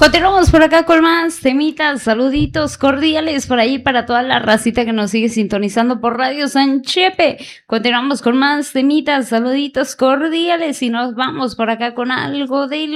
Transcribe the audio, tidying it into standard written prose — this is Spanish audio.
Continuamos por acá con más temitas, saluditos cordiales por ahí para toda la racita que nos sigue sintonizando por Radio San Chepe. Continuamos con más temitas, saluditos cordiales y nos vamos por acá con algo de